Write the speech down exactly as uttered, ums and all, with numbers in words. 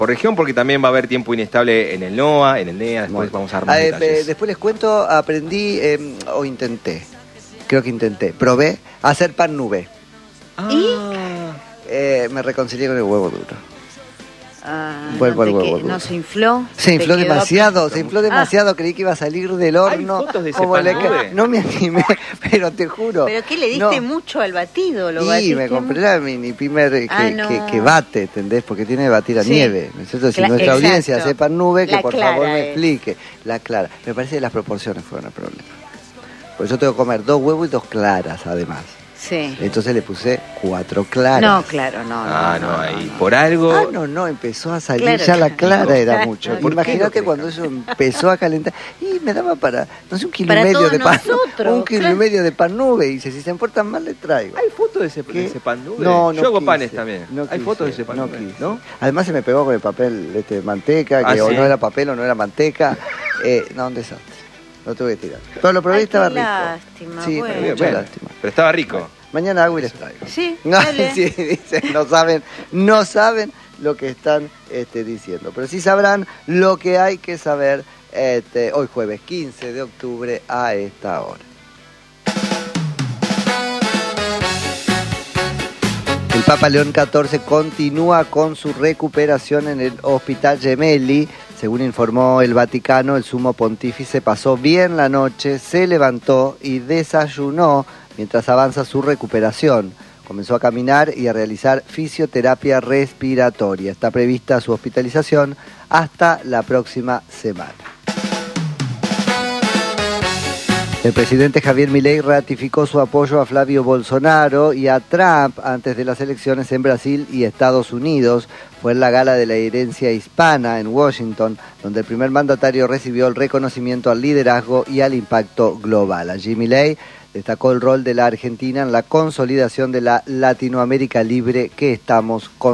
por región, porque también va a haber tiempo inestable en el NOA, en el NEA, después bueno. vamos a dar más ah, detalles. Eh, después les cuento, aprendí, eh, o intenté, creo que intenté, probé a hacer pan nube. Ah. ¿Y? Eh, me reconcilié con el huevo duro. Ah, Vuelvo no al huevo que, duro. ¿No se infló? Se infló quedó... demasiado, se infló demasiado, ah. creí que iba a salir del horno. ¿Hay fotos de ese como pan le... nube? No me animé, pero te juro. ¿Pero qué le diste no. mucho al batido? ¿Lo Sí, me compré la mini pimer que, ah, no. que, que bate, ¿entendés? Porque tiene que batir a sí. nieve, ¿no es cierto? Si Cla- nuestra exacto. audiencia hace pan nube, que la por favor me es. explique. La clara. Me parece que las proporciones fueron el problema. Pues yo tengo que comer dos huevos y dos claras, además. Sí. Entonces le puse cuatro claras. No, claro, no. Ah, no, no, no, ahí. no, no. Por algo. Ah, no, no, empezó a salir claro, ya la clara, claro, era claro, mucho. claro. Imagínate cuando eso empezó a calentar. Y me daba para, no sé, un kilo para y medio de pan. Nosotros, un kilo claro. y medio de pan nube. Y dice, si se importan mal, le traigo. ¿Hay fotos de ese, de ese pan nube? No, no Yo hago quise, panes también. No ¿Hay quise, fotos de ese pan no nube? Quise. ¿No? Además se me pegó con el papel este, de manteca, que ¿Ah, o sí? no era papel o no era manteca. Eh, no, un desastre. Lo tuve que tirar. Pero lo probé y estaba rico. Lástima, sí, bueno. pero mucha Bueno, lástima. pero estaba rico. Mañana hago y les traigo. Sí, no, dale. sí, dicen, no saben, no saben lo que están este, diciendo, pero sí sabrán lo que hay que saber este, hoy jueves quince de octubre a esta hora. El Papa León catorce continúa con su recuperación en el Hospital Gemelli. Según informó el Vaticano, el sumo pontífice pasó bien la noche, se levantó y desayunó mientras avanza su recuperación. Comenzó a caminar y a realizar fisioterapia respiratoria. Está prevista su hospitalización hasta la próxima semana. El presidente Javier Milei ratificó su apoyo a Flavio Bolsonaro y a Trump antes de las elecciones en Brasil y Estados Unidos. Fue en la gala de la herencia hispana en Washington, donde el primer mandatario recibió el reconocimiento al liderazgo y al impacto global. Allí Milei destacó el rol de la Argentina en la consolidación de la Latinoamérica libre que estamos construyendo.